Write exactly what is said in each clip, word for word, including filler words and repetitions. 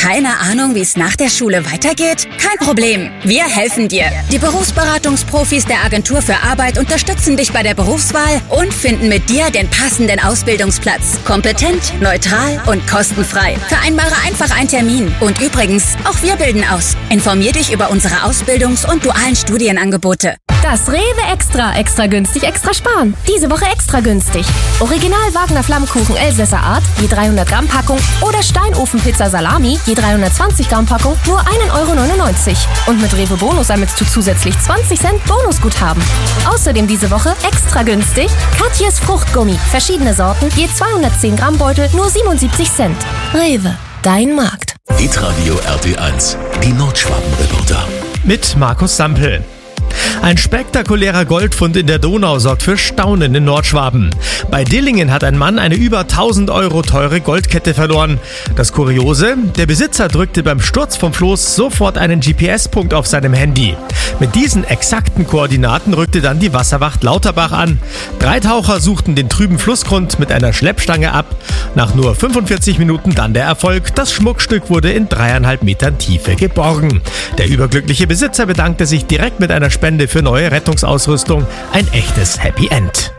Keine Ahnung, wie es nach der Schule weitergeht? Kein Problem, wir helfen dir. Die Berufsberatungsprofis der Agentur für Arbeit unterstützen dich bei der Berufswahl und finden mit dir den passenden Ausbildungsplatz. Kompetent, neutral und kostenfrei. Vereinbare einfach einen Termin. Und übrigens, auch wir bilden aus. Informier dich über unsere Ausbildungs- und dualen Studienangebote. Das Rewe Extra. Extra günstig, extra sparen. Diese Woche extra günstig. Original Wagner Flammkuchen Elsässer Art, je dreihundert Gramm Packung. Oder Steinofenpizza Salami, je dreihundertzwanzig Gramm Packung, nur ein Euro neunundneunzig. Und mit Rewe Bonus ermittelst du zusätzlich zwanzig Cent Bonusguthaben. Außerdem diese Woche extra günstig Katjes Fruchtgummi. Verschiedene Sorten, je zweihundertzehn Gramm Beutel, nur siebenundsiebzig Cent. Rewe, dein Markt. Hitradio R T eins, die Nordschwaben-Reporter. Mit Markus Sampel. Ein spektakulärer Goldfund in der Donau sorgt für Staunen in Nordschwaben. Bei Dillingen hat ein Mann eine über tausend Euro teure Goldkette verloren. Das Kuriose, der Besitzer drückte beim Sturz vom Floß sofort einen G P S-Punkt auf seinem Handy. Mit diesen exakten Koordinaten rückte dann die Wasserwacht Lauterbach an. Drei Taucher suchten den trüben Flussgrund mit einer Schleppstange ab. Nach nur fünfundvierzig Minuten dann der Erfolg. Das Schmuckstück wurde in dreieinhalb Metern Tiefe geborgen. Der überglückliche Besitzer bedankte sich direkt mit einer Spende für neue Rettungsausrüstung. Ein echtes Happy End.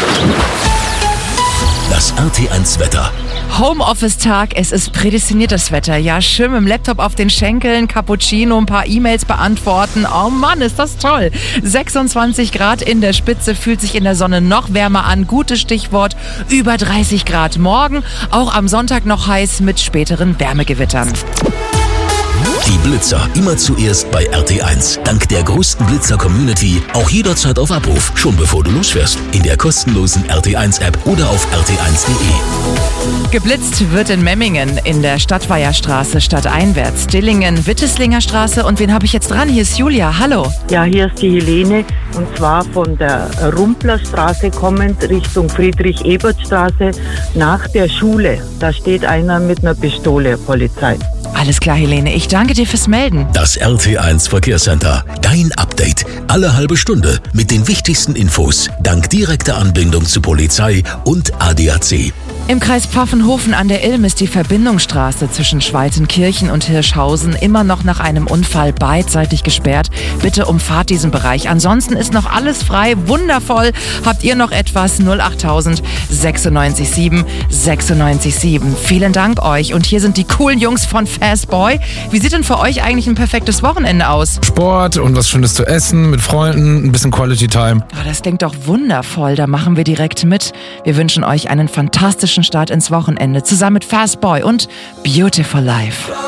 Das R T eins Wetter. Homeoffice-Tag, es ist prädestiniertes Wetter. Ja, schön mit dem Laptop auf den Schenkeln, Cappuccino, ein paar E-Mails beantworten. Oh Mann, ist das toll. sechsundzwanzig Grad in der Spitze, fühlt sich in der Sonne noch wärmer an. Gutes Stichwort, über dreißig Grad morgen. Auch am Sonntag noch heiß mit späteren Wärmegewittern. Die Blitzer immer zuerst bei R T eins. Dank der größten Blitzer-Community auch jederzeit auf Abruf, schon bevor du losfährst. In der kostenlosen R T eins App oder auf r t eins punkt d e. Geblitzt wird in Memmingen in der Stadtweiherstraße stadteinwärts, Dillingen, Witteslinger Straße. Und wen habe ich jetzt dran? Hier ist Julia. Hallo. Ja, hier ist die Helene und zwar von der Rumplerstraße kommend Richtung Friedrich-Ebert-Straße nach der Schule. Da steht einer mit einer Pistole, Polizei. Alles klar, Helene. Ich danke dir fürs Melden. Das R T eins Verkehrscenter. Dein Update. Alle halbe Stunde mit den wichtigsten Infos. Dank direkter Anbindung zu Polizei und A D A C. Im Kreis Pfaffenhofen an der Ilm ist die Verbindungsstraße zwischen Schweitenkirchen und Hirschhausen immer noch nach einem Unfall beidseitig gesperrt. Bitte umfahrt diesen Bereich. Ansonsten ist noch alles frei. Wundervoll. Habt ihr noch etwas? null achttausend sechsundneunzig sieben sechsundneunzig sieben. Vielen Dank euch. Und hier sind die coolen Jungs von Fast Boy. Wie sieht denn für euch eigentlich ein perfektes Wochenende aus? Sport und was Schönes zu essen, mit Freunden, ein bisschen Quality Time. Oh, das klingt doch wundervoll. Da machen wir direkt mit. Wir wünschen euch einen fantastischen Start ins Wochenende zusammen mit Fast Boy und Beautiful Life.